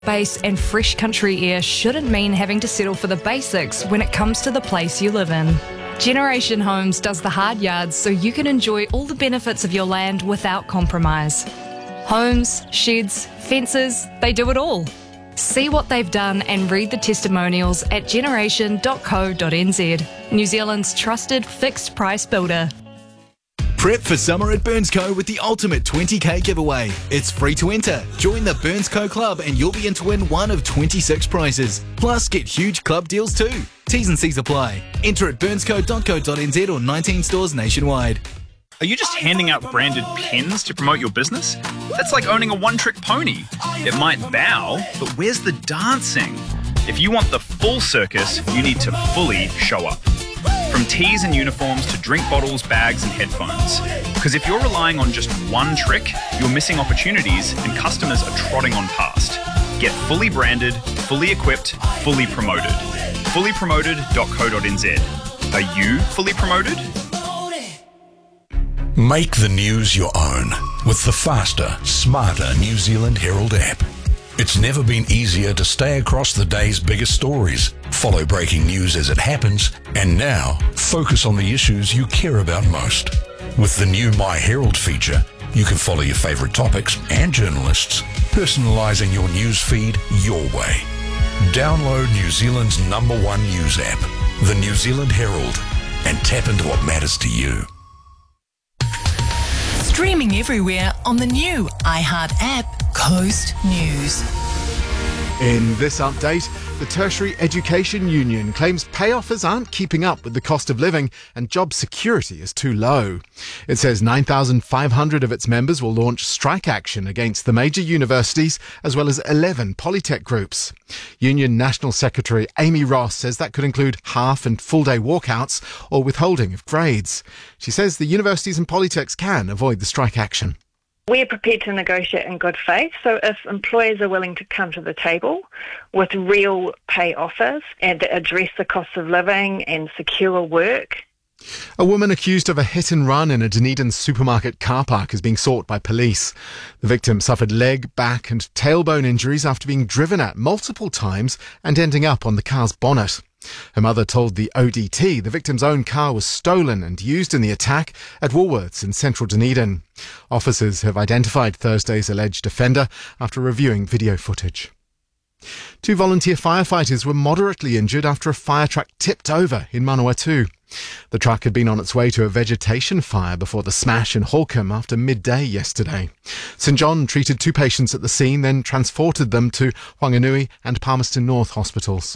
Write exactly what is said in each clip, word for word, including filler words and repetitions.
Space and fresh country air shouldn't mean having to settle for the basics when it comes to the place you live in. Generation Homes does the hard yards so you can enjoy all the benefits of your land without compromise. Homes, sheds, fences, they do it all. See what they've done and read the testimonials at generation dot co dot n z, New Zealand's trusted fixed price builder. Prep for summer at Burnsco with the ultimate twenty K giveaway. It's free to enter. Join the Burnsco Club and you'll be in to win one of twenty-six prizes. Plus, get huge club deals too. T's and C's apply. Enter at burnsco dot co dot n z or nineteen stores nationwide. Are you just handing out branded pens to promote your business? That's like owning a one-trick pony. It might bow, but where's the dancing? If you want the full circus, you need to fully show up. From tees and uniforms to drink bottles, bags and headphones. Because if you're relying on just one trick, you're missing opportunities and customers are trotting on past. Get fully branded, fully equipped, fully promoted. fully promoted dot co dot n z. Are you fully promoted? Make the news your own with the faster, smarter New Zealand Herald app. It's never been easier to stay across the day's biggest stories, follow breaking news as it happens, and now focus on the issues you care about most. With the new My Herald feature, you can follow your favourite topics and journalists, personalising your news feed your way. Download New Zealand's number one news app, the New Zealand Herald, and tap into what matters to you. Streaming everywhere on the new iHeart app, Coast News. In this update, the Tertiary Education Union claims pay offers aren't keeping up with the cost of living and job security is too low. It says nine thousand five hundred of its members will launch strike action against the major universities as well as eleven polytech groups. Union National Secretary Amy Ross says that could include half and full day walkouts or withholding of grades. She says the universities and polytechs can avoid the strike action. We're prepared to negotiate in good faith, so if employers are willing to come to the table with real pay offers and that address the cost of living and secure work. A woman accused of a hit and run in a Dunedin supermarket car park is being sought by police. The victim suffered leg, back and tailbone injuries after being driven at multiple times and ending up on the car's bonnet. Her mother told the O D T the victim's own car was stolen and used in the attack at Woolworths in central Dunedin. Officers have identified Thursday's alleged offender after reviewing video footage. Two volunteer firefighters were moderately injured after a fire truck tipped over in Manawatu. The truck had been on its way to a vegetation fire before the smash in Holcombe after midday yesterday. St John treated two patients at the scene, then transported them to Whanganui and Palmerston North hospitals.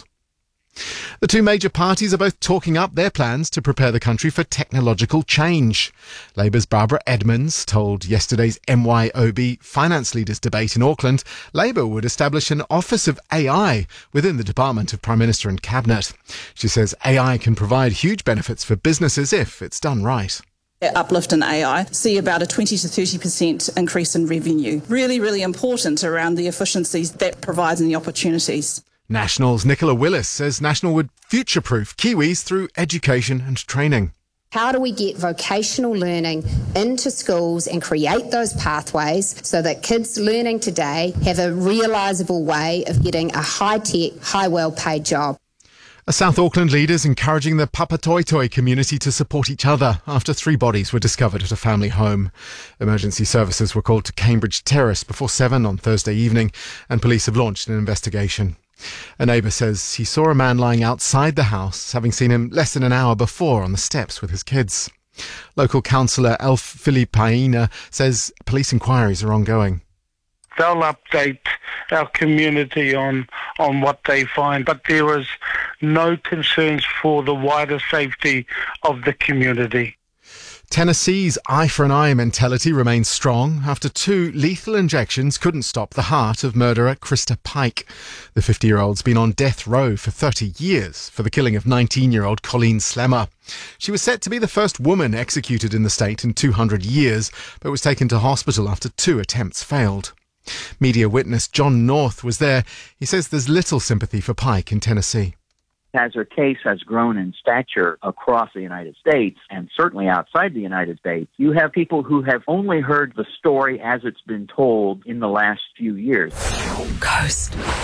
The two major parties are both talking up their plans to prepare the country for technological change. Labour's Barbara Edmonds told yesterday's M Y O B finance leaders debate in Auckland Labour would establish an Office of A I within the Department of Prime Minister and Cabinet. She says A I can provide huge benefits for businesses if it's done right. Uplift in A I, see about a twenty to thirty percent increase in revenue. Really, really important around the efficiencies that provides and the opportunities. National's Nicola Willis says National would future-proof Kiwis through education and training. How do we get vocational learning into schools and create those pathways so that kids learning today have a realisable way of getting a high-tech, high well-paid job? A South Auckland leader is encouraging the Papatoetoe community to support each other after three bodies were discovered at a family home. Emergency services were called to Cambridge Terrace before seven on Thursday evening and police have launched an investigation. A neighbour says he saw a man lying outside the house, having seen him less than an hour before on the steps with his kids. Local councillor Elf Filipaina says police inquiries are ongoing. They'll update our community on, on what they find, but there is no concerns for the wider safety of the community. Tennessee's eye for an eye mentality remains strong after two lethal injections couldn't stop the heart of murderer Krista Pike. The fifty-year-old's been on death row for thirty years for the killing of nineteen-year-old Colleen Slammer. She was set to be the first woman executed in the state in two hundred years, but was taken to hospital after two attempts failed. Media witness John North was there. He says there's little sympathy for Pike in Tennessee. as her case has grown in stature across the United States and certainly outside the United States, you have people who have only heard the story as it's been told in the last few years. Coast.